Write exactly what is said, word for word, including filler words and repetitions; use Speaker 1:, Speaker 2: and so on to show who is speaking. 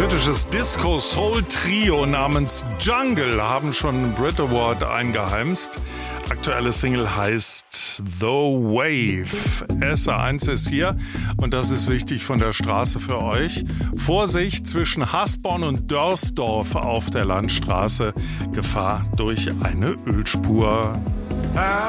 Speaker 1: britisches Disco-Soul-Trio namens Jungle haben schon einen Brit Award eingeheimst. Aktuelle Single heißt The Wave. S A eins ist hier und das ist wichtig von der Straße für euch. Vorsicht zwischen Hasborn und Dörsdorf auf der Landstraße. Gefahr durch eine Ölspur.